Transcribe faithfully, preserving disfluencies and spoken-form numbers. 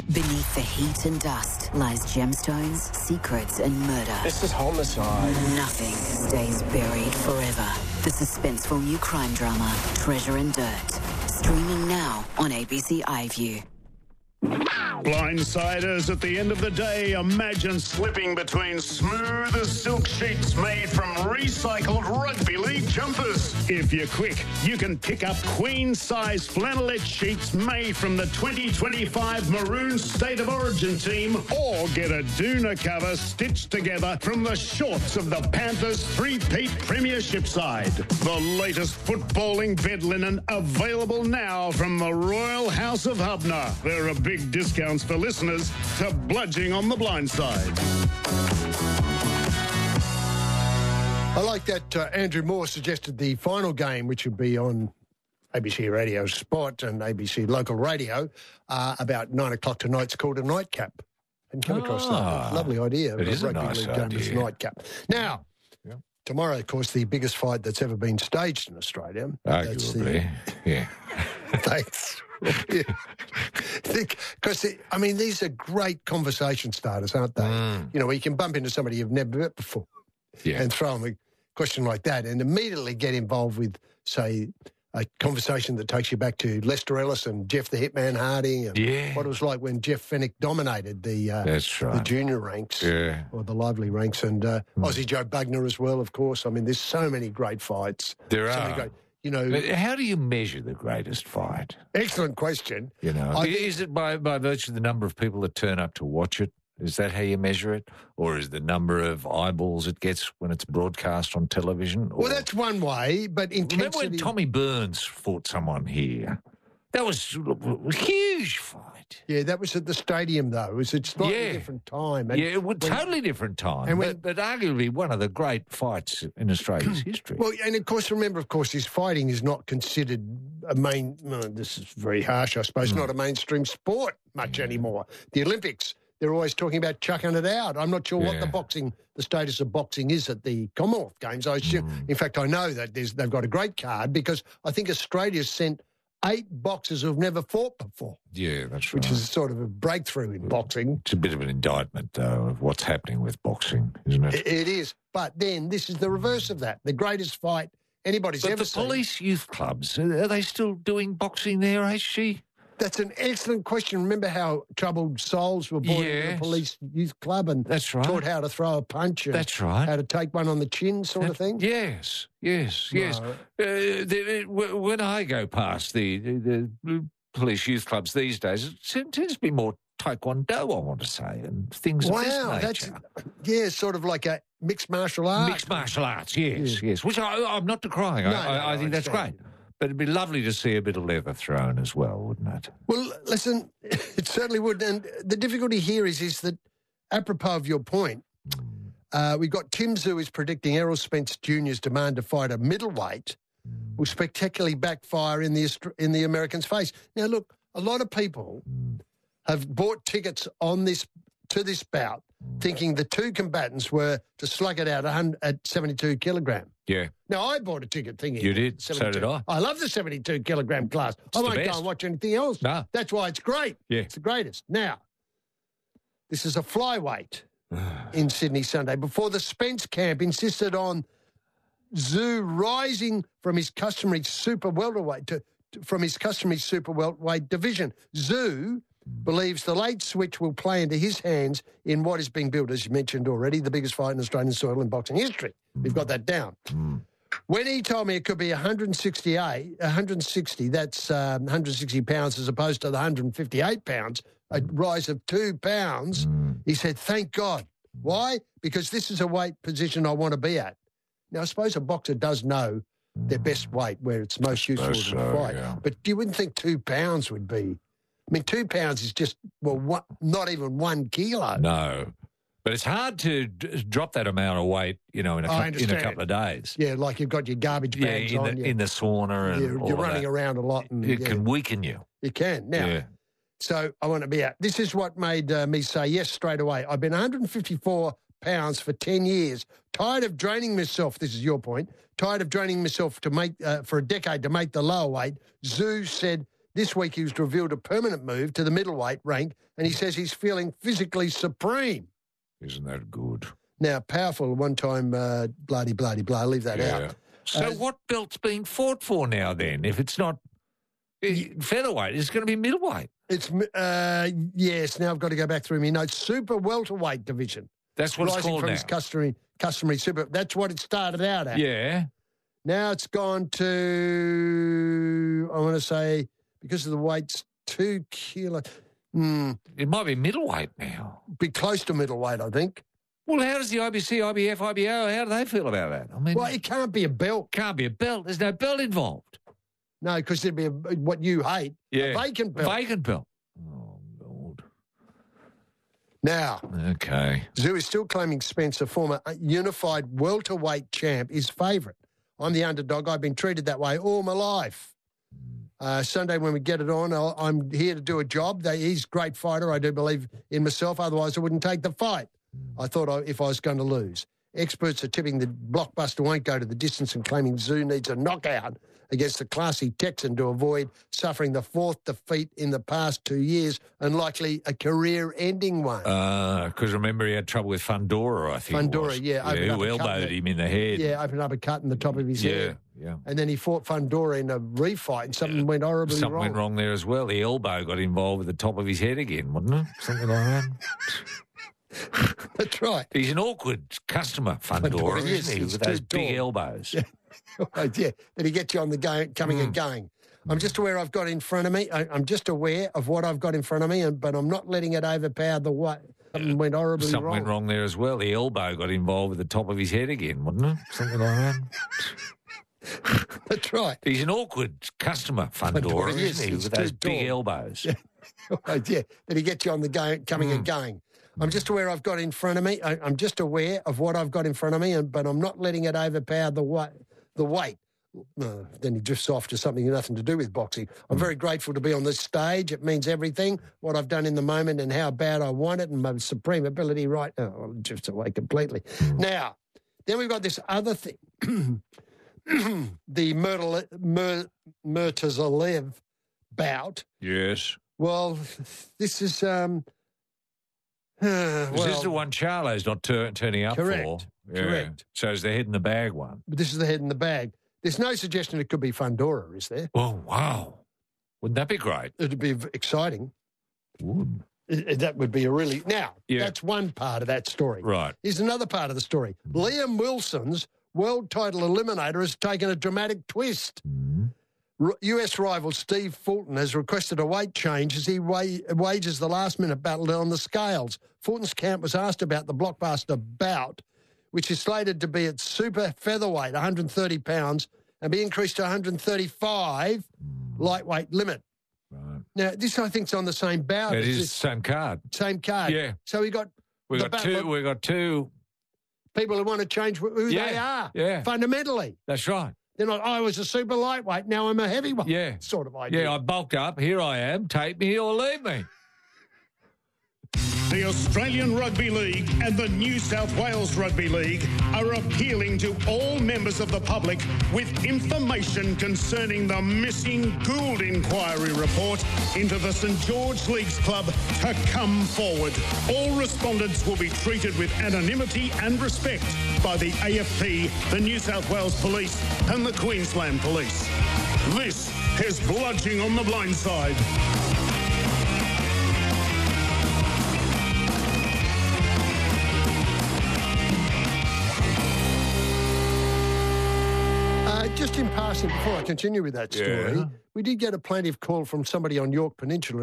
Beneath the heat and dust lies gemstones, secrets, and murder. This is homicide. Nothing stays buried forever. The suspenseful new crime drama, Treasure and Dirt. Streaming now on A B C iView. Blindsiders, at the end of the day, imagine slipping between smooth as silk sheets made from recycled rugby league jumpers. If you're quick, you can pick up queen-size flannelette sheets made from the twenty twenty-five Maroon State of Origin team, or get a doona cover stitched together from the shorts of the Panthers' three-peat premiership side. The latest footballing bed linen available now from the Royal House of Hubner. There are big discounts for listeners to Bludging on the Blind Side. I like that uh, Andrew Moore suggested the final game, which would be on A B C Radio Sport and A B C Local Radio, uh, about nine o'clock tonight. It's called a nightcap. And come across Ah, that. Lovely idea. it a is a rugby nice league game as idea. nightcap. Now, Yeah. tomorrow, of course, the biggest fight that's ever been staged in Australia. That's the- Arguably, yeah. Thanks. Because, I mean, these are great conversation starters, aren't they? Mm. You know, where you can bump into somebody you've never met before Yeah. and throw them a question like that and immediately get involved with, say, a conversation that takes you back to Lester Ellis and Jeff the Hitman Hardy and Yeah. what it was like when Jeff Fennick dominated the uh, That's the right. junior ranks Yeah. or the lively ranks and uh, Aussie Joe Bugner as well, of course. I mean, there's so many great fights. There so are. Many great, you know, But how do you measure the greatest fight? excellent question. You know, I- is it by, by virtue of the number of people that turn up to watch it? Is that how you measure it? Or is the number of eyeballs it gets when it's broadcast on television? Or... Well, that's one way, but intensity... Remember when Tommy Burns fought someone here? That was a huge fight. Yeah, that was at the stadium, though. It was a slightly Yeah. different time. And yeah, it was when- totally different time, and when- but, but arguably one of the great fights in Australia's history. Well, and of course, remember, of course, his fighting is not considered a main... well, this is very harsh, I suppose, Hmm. not a mainstream sport much anymore. The Olympics, they're always talking about chucking it out. I'm not sure what the Yeah. boxing, the status of boxing is at the Commonwealth Games. I assume, Hmm. in fact, I know that there's, they've got a great card because I think Australia's sent eight boxers who've never fought before, yeah, that's right. which is sort of a breakthrough in boxing. It's a bit of an indictment, though, of what's happening with boxing, isn't it? It, it is. But then this is the reverse of that. The greatest fight anybody's But ever the seen. police youth clubs, are are they still doing boxing there, H G? That's an excellent question. Remember how troubled souls were brought into the Yes. police youth club and That's right. taught how to throw a punch and That's right. how to take one on the chin sort of thing? Yes, yes, yes. No. Uh, the, uh, w- when I go past the, the, the police youth clubs these days, it se- tends to be more taekwondo, I want to say, and things Wow, of this that's nature. yeah, sort of like a mixed martial art. Mixed martial arts, yes, yes. Which I, I'm not decrying. No, I, no, I, I I think that's understand. great. But it'd be lovely to see a bit of leather thrown as well, wouldn't it? Well, listen, it certainly would. And the difficulty here is, is that, apropos of your point, uh, we've got Tim Zoo is predicting Errol Spence Junior's demand to fight a middleweight will spectacularly backfire in the Aust- in the Americans' face. Now, look, a lot of people have bought tickets on this to this bout, thinking the two combatants were to slug it out at at seventy-two kilogram. Yeah. Now, I bought a ticket thinking... You did. So seventy-two. did I. I love the seventy-two kilogram class. I the won't go best. and watch anything else. No. That's why it's great. Yeah. It's the greatest. Now, this is a flyweight in Sydney Sunday. Before the Spence camp insisted on Zoo rising from his customary super welterweight to, to- from his customary super welterweight division. Zoo believes the late switch will play into his hands in what is being built, as you mentioned already, the biggest fight in Australian soil in boxing history. We've got that down. When he told me it could be one sixty-eight, one sixty, that's um, one sixty pounds as opposed to the one fifty-eight pounds, a rise of two pounds, he said, thank God. Why? Because this is a weight position I want to be at. Now, I suppose a boxer does know their best weight, where it's most useful to suppose so, fight. yeah. But you wouldn't think two pounds would be... I mean, two pounds is just, well, one, not even one kilo. No. But it's hard to d- drop that amount of weight, you know, in a, I cou- in a understand. couple of days. Yeah, like you've got your garbage Yeah, bags in on. the, you. in the sauna and you're all you're of running that. around a lot. And, It yeah, can weaken you. you can. Now, Yeah. so I want to be out. This is what made uh, me say yes straight away. I've been one fifty-four pounds for ten years. Tired of draining myself, this is your point, tired of draining myself to make uh, for a decade to make the lower weight. Zoo said This week he was revealed a permanent move to the middleweight rank, and he says he's feeling physically supreme. Isn't that good? Now, powerful one-time uh, bloody, bloody, blah. I'll leave that Yeah. out. So Uh, what belt's being fought for now then? If it's not eh, featherweight, it's going to be middleweight. It's, uh, yes, now I've got to go back through my notes. Super welterweight division. That's what it's Rising called from now. its customary, customary super. That's what it started out at. Yeah. Now it's gone to, I want to say, because of the weight's two kilo, mm, It might be middleweight now. be close to middleweight, I think. Well, how does the I B C, I B F, I B O, how do they feel about that? I mean, Well, it can't be a belt. can't be a belt. There's no belt involved. No, because there'd be a, what you hate, Yeah. a vacant belt. Vacant belt. Oh, Lord. Now, Okay. Zoo is still claiming Spencer, former unified welterweight champ, is favourite. I'm the underdog. I've been treated that way all my life. Uh, Sunday when we get it on, I'll, I'm here to do a job. They, he's a great fighter. I do believe in myself. Otherwise, I wouldn't take the fight. I thought I, if I was going to lose. Experts are tipping the blockbuster won't go to the distance and claiming Zoo needs a knockout against the classy Texan to avoid suffering the fourth defeat in the past two years and likely a career-ending one. Because remember, he had trouble with Fundora, I think. it Fundora, was. yeah, yeah opened up who a cut elbowed in him in the head. Yeah, opened up a cut in the top of his yeah, head. yeah. And then he fought Fundora in a refight and something went horribly Something wrong. went wrong there as well. The elbow got involved with the top of his head again, wasn't it? Something like that. That's right. He's an awkward customer, Fundora, Fundora, yes, isn't he? he's With those too big tall. elbows. Yeah. Right, yeah, that he gets you on the game, coming and going. I'm just aware I've got in front of me. I, I'm just aware of what I've got in front of me, and, but I'm not letting it overpower the way. Something went horribly Something wrong. went wrong there as well. The elbow got involved with the top of his head again, wasn't it? Something like that. That's right. He's an awkward customer, Fundora, Fundora, yes, isn't he? he's With those too big tall. elbows. Right, yeah, that he gets you on the game, coming and going. I'm just aware I've got in front of me. I, I'm just aware of what I've got in front of me, and but I'm not letting it overpower the weight. The weight. Uh, then he drifts off to something nothing to do with boxing. I'm very grateful to be on this stage. It means everything, what I've done in the moment and how bad I want it and my supreme ability right now. Oh, it drifts away completely. Now, then we've got this other thing. the Murtal- Mur- Murtazalev bout. Yes. Well, this is... Um, uh, Is well, this the one Charlo's not tur- turning up Correct, for? Yeah. correct. So it's the head in the bag one. but this is the head in the bag. There's no suggestion it could be Fundora, is there? Oh, wow. Wouldn't that be great? It'd be v- exciting. Would. I- I- That would be a really... Now, Yeah. that's one part of that story. Right. Here's another part of the story. Liam Wilson's world title eliminator has taken a dramatic twist. R- U S rival Steve Fulton has requested a weight change as he wa- wages the last-minute battle on the scales. Fulton's camp was asked about the blockbuster bout, which is slated to be at super featherweight, one hundred thirty pounds, and be increased to one hundred thirty-five lightweight limit. Right. Now, this, I think, is on the same bout. It It's is the just same card. same card. Yeah. So we got We the got battle two. of We got two. people who want to change wh- who Yeah, they are. yeah. Fundamentally. That's right. They're not, I was a super lightweight, now I'm a heavyweight. Yeah. Sort of idea. Yeah, I bulked up. Here I am. Take me or leave me. The Australian Rugby League and the New South Wales Rugby League are appealing to all members of the public with information concerning the missing Gould inquiry report into the St George Leagues Club to come forward. All respondents will be treated with anonymity and respect by the A F P, the New South Wales Police and the Queensland Police. This is Bludging on the Blind Side. Uh, just in passing, before I continue with that story, Yeah. we did get a plaintive call from somebody on York Peninsula